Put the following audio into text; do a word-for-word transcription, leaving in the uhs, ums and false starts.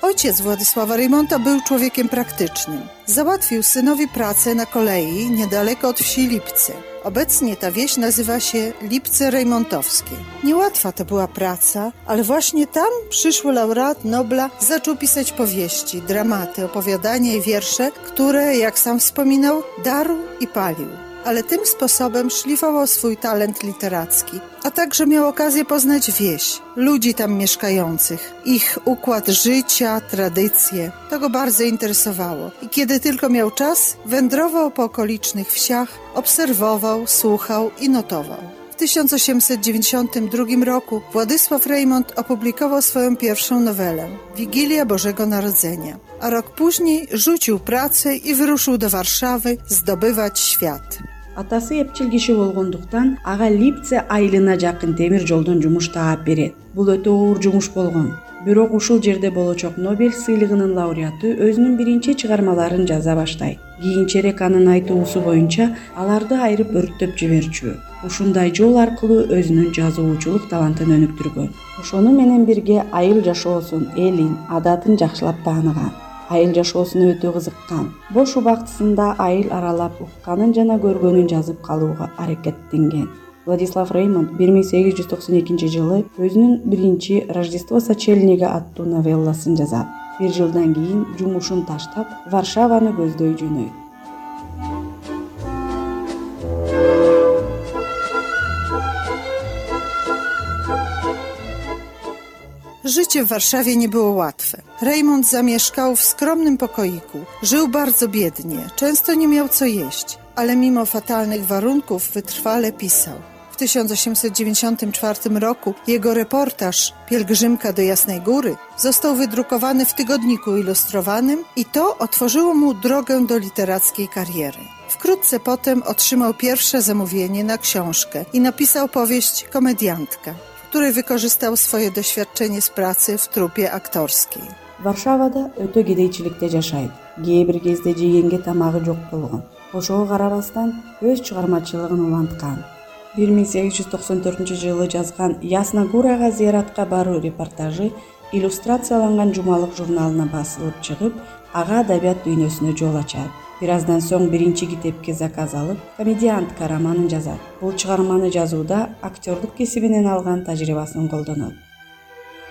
Ojciec Władysława Reymonta był człowiekiem praktycznym. Załatwił synowi pracę na kolei niedaleko od wsi Lipce. Obecnie ta wieś nazywa się Lipce Reymontowskie. Niełatwa to była praca, ale właśnie tam przyszły laureat Nobla zaczął pisać powieści, dramaty, opowiadania i wiersze, które, jak sam wspominał, darł i palił. Ale tym sposobem szlifował swój talent literacki, a także miał okazję poznać wieś, ludzi tam mieszkających, ich układ życia, tradycje. To go bardzo interesowało i kiedy tylko miał czas, wędrował po okolicznych wsiach, obserwował, słuchał i notował. W tysiąc osiemset dziewięćdziesiątym drugim roku Władysław Reymont opublikował swoją pierwszą nowelę Wigilia Bożego Narodzenia, a rok później rzucił pracę i wyruszył do Warszawy zdobywać świat. Атасы эпчил киши болгондуктан ага Липце айылына жакын темир жолдон жумуш таап берет. Бул өтө оор жумуш болгон. Бирок ушул жерде болочок Нобель сыйлыгынын лауреаты өзүнүн биринчи чыгармаларын жаза баштайт. Кийинчерээк анын айтуусу боюнча аларды айырып өрттөп жиберчү. Ушундай жол аркылуу өзүнүн жазуучулук талантын өнүктүргөн. Ошону менен бирге айыл жашоосун, элин, адатын жакшылап тааныган. Айыл жашоосуна өтө кызыккан. Бош убактысында айыл аралап укканын жана көргөнүн жазып калууга аракеттенген. Владислав Реймонт бир миң сегиз жүз токсон экинчи жылы өзүнүн биринчи Рождество сочельника аттуу новелласын жазат. Бир жылдан кийин жумушун таштап, Варшаваны көздөй жөнөйт. Życie w Warszawie nie było łatwe. Reymont zamieszkał w skromnym pokoiku. Żył bardzo biednie, często nie miał co jeść, ale mimo fatalnych warunków wytrwale pisał. W tysiąc osiemset dziewięćdziesiątym czwartym roku jego reportaż Pielgrzymka do Jasnej Góry został wydrukowany w tygodniku ilustrowanym i to otworzyło mu drogę do literackiej kariery. Wkrótce potem otrzymał pierwsze zamówienie na książkę i napisał powieść Komediantka, w której wykorzystał swoje doświadczenie z pracy w trupie aktorskiej. Варшавада өтө кедейчиликте жашайт. Кээ бир кезде жегенге тамагы жок болгон. Ошого карабастан өз чыгармачылыгын уланткан. бир миң сегиз жүз токсон төртүнчү жылы жазган Ясногурага зыяратка баруу репортажы иллюстрацияланган жумалык журналына басылып чыгып, ага адабият дүйнөсүнө жол ачат. Бир аздан соң биринчи китепке заказ алып, Комедиантка романын жазат. Бул чыгарманы жазууда актерлук кесибинен алган тажрыйбасын колдонот.